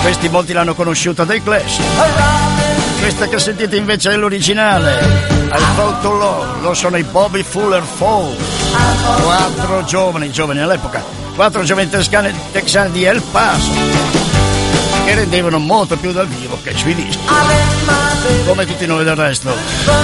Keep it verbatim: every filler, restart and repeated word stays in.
Questi molti l'hanno conosciuta dai Clash. Questa che sentite invece è l'originale, I Fall to Love, lo sono i Bobby Fuller Four, quattro giovani, giovani all'epoca, quattro giovani texani, texani di El Paso, che rendevano molto più dal vivo che sui dischi, come tutti noi del resto.